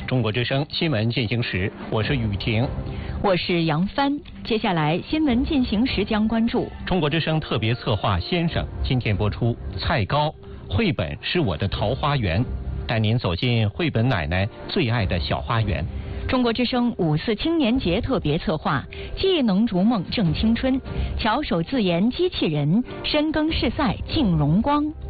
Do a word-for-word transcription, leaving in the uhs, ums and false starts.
中国之声新闻进行时，我是雨婷， 我是杨帆。接下来新闻进行时将关注中国之声特别策划先生今天播出蔡高绘本是我的桃花源，带您走进绘本奶奶最爱的小花园。 中国之声五四青年节特别策划，技能逐梦正青春，巧手自研机器人，深耕世赛竞荣光。